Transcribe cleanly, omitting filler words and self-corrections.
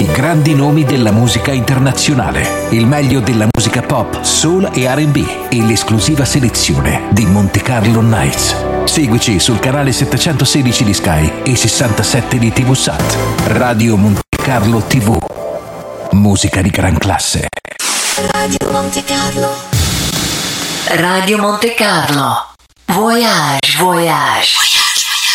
i grandi nomi della musica internazionale, il meglio della musica pop, soul e R&B e l'esclusiva selezione di Monte Carlo Nights. Seguici sul canale 716 di Sky e 67 di TV Sat. Radio Monte Carlo TV. Musica di gran classe. Radio Monte Carlo. Radio Monte Carlo. Voyage, voyage.